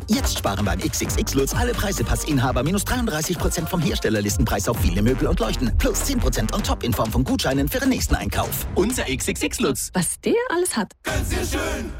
Jetzt sparen beim XXX Lutz alle Preisepassinhaber minus 33% vom Herstellerlistenpreis auf viele Möbel und Leuchten. Plus 10% on top in Form von Gutscheinen für den nächsten Einkauf. Unser XXX Lutz. Was der alles hat. Ganz sehr schön.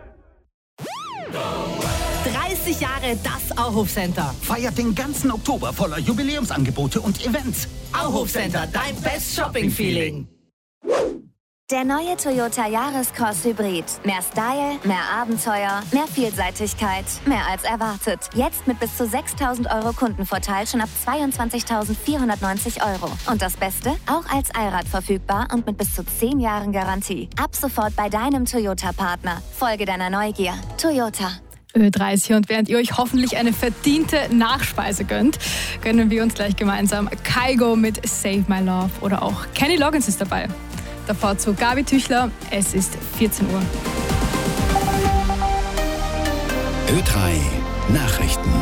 30 Jahre das Auhof-Center. Feiert den ganzen Oktober voller Jubiläumsangebote und Events. Auhof-Center, dein best Shopping-Feeling. Der neue Toyota Yaris-Cross Hybrid. Mehr Style, mehr Abenteuer, mehr Vielseitigkeit, mehr als erwartet. Jetzt mit bis zu 6.000 € Kundenvorteil schon ab 22.490 €. Und das Beste? Auch als Allrad verfügbar und mit bis zu 10 Jahren Garantie. Ab sofort bei deinem Toyota-Partner. Folge deiner Neugier. Toyota. Ö30 und während ihr euch hoffentlich eine verdiente Nachspeise gönnt, gönnen wir uns gleich gemeinsam Kygo mit Save My Love oder auch Kenny Loggins ist dabei. Davor zu Gabi Tüchler, es ist 14 Uhr. Ö3 Nachrichten.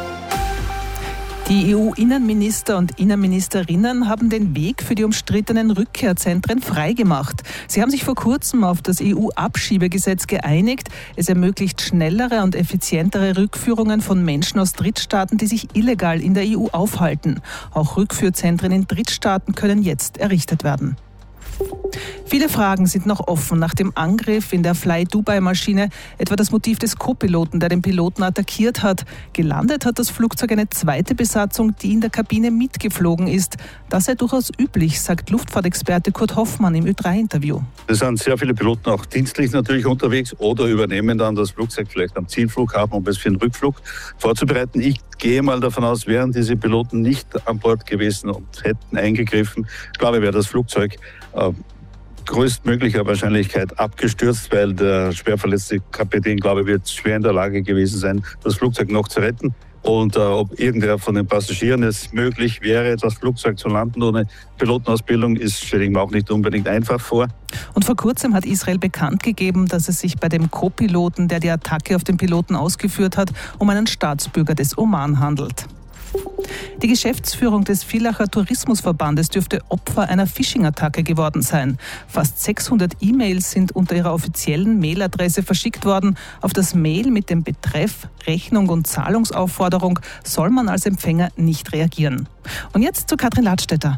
Die EU-Innenminister und Innenministerinnen haben den Weg für die umstrittenen Rückkehrzentren freigemacht. Sie haben sich vor kurzem auf das EU-Abschiebegesetz geeinigt. Es ermöglicht schnellere und effizientere Rückführungen von Menschen aus Drittstaaten, die sich illegal in der EU aufhalten. Auch Rückführzentren in Drittstaaten können jetzt errichtet werden. Viele Fragen sind noch offen nach dem Angriff in der Fly-Dubai-Maschine, etwa das Motiv des Co-Piloten, der den Piloten attackiert hat. Gelandet hat das Flugzeug eine zweite Besatzung, die in der Kabine mitgeflogen ist. Das sei durchaus üblich, sagt Luftfahrtexperte Kurt Hoffmann im Ö3-Interview. Es sind sehr viele Piloten auch dienstlich natürlich unterwegs oder übernehmen dann das Flugzeug vielleicht am Zielflughafen, um es für den Rückflug vorzubereiten. Ich gehe mal davon aus, wären diese Piloten nicht an Bord gewesen und hätten eingegriffen, glaube ich, wäre das Flugzeug größtmöglicher Wahrscheinlichkeit abgestürzt, weil der schwer verletzte Kapitän, glaube ich, wird schwer in der Lage gewesen sein, das Flugzeug noch zu retten. Und ob irgendwer von den Passagieren es möglich wäre, das Flugzeug zu landen ohne Pilotenausbildung, stelle ich mir auch nicht unbedingt einfach vor. Und vor kurzem hat Israel bekannt gegeben, dass es sich bei dem Co-Piloten, der die Attacke auf den Piloten ausgeführt hat, um einen Staatsbürger des Oman handelt. Die Geschäftsführung des Villacher Tourismusverbandes dürfte Opfer einer Phishing-Attacke geworden sein. Fast 600 E-Mails sind unter ihrer offiziellen Mailadresse verschickt worden. Auf das Mail mit dem Betreff Rechnung und Zahlungsaufforderung soll man als Empfänger nicht reagieren. Und jetzt zu Katrin Ladstätter.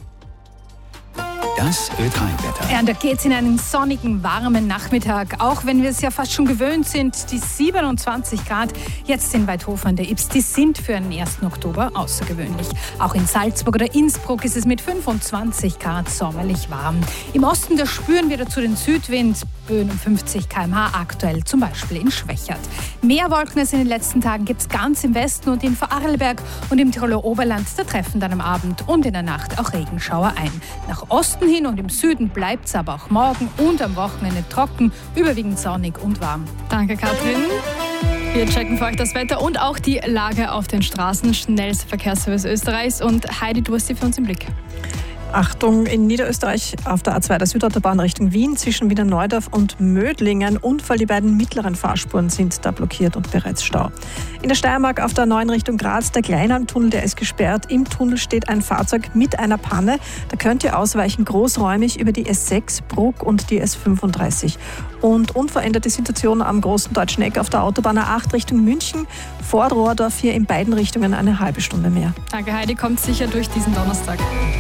Das Ö3-Wetter. Ja, und da geht's in einen sonnigen, warmen Nachmittag. Auch wenn wir es ja fast schon gewöhnt sind, die 27 Grad jetzt in Weidhofen an der Ybbs, die sind für den 1. Oktober außergewöhnlich. Auch in Salzburg oder Innsbruck ist es mit 25 Grad sommerlich warm. Im Osten, da spüren wir dazu den Südwind, Böen um 50 km/h, aktuell zum Beispiel in Schwächert. Mehr Wolken als in den letzten Tagen gibt es ganz im Westen und in Vorarlberg und im Tiroler Oberland. Da treffen dann am Abend und in der Nacht auch Regenschauer ein. Nach Osten hin und im Süden bleibt es aber auch morgen und am Wochenende trocken, überwiegend sonnig und warm. Danke, Katrin. Wir checken für euch das Wetter und auch die Lage auf den Straßen. Schnellster Verkehrsservice Österreichs. Und Heidi, du hast sie für uns im Blick. Achtung, in Niederösterreich auf der A2 der Südautobahn Richtung Wien zwischen Wiener Neudorf und Mödlingen. Unfall, die beiden mittleren Fahrspuren sind da blockiert und bereits Stau. In der Steiermark auf der 9 Richtung Graz, der Kleinalmtunnel, der ist gesperrt. Im Tunnel steht ein Fahrzeug mit einer Panne. Da könnt ihr ausweichen großräumig über die S6, Bruck und die S35. Und unveränderte Situation am großen deutschen Eck auf der Autobahn A8 Richtung München. Vor Rohrdorf hier in beiden Richtungen eine halbe Stunde mehr. Danke, Heidi. Kommt sicher durch diesen Donnerstag.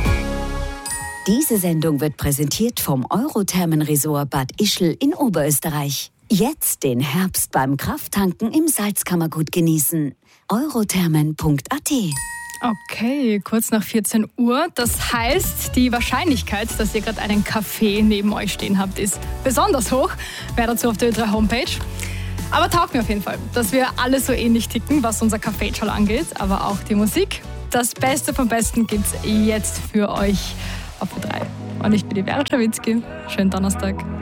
Diese Sendung wird präsentiert vom Eurothermenresort Bad Ischl in Oberösterreich. Jetzt den Herbst beim Krafttanken im Salzkammergut genießen. eurothermen.at. Okay, kurz nach 14 Uhr. Das heißt, die Wahrscheinlichkeit, dass ihr gerade einen Kaffee neben euch stehen habt, ist besonders hoch. Mehr dazu auf der Ö3 Homepage. Aber taugt mir auf jeden Fall, dass wir alle so ähnlich ticken, was unser Kaffeeschall angeht, aber auch die Musik. Das Beste vom Besten gibt's jetzt für euch auf Ö3. Und ich bin die Vera Schawitzki. Schönen Donnerstag.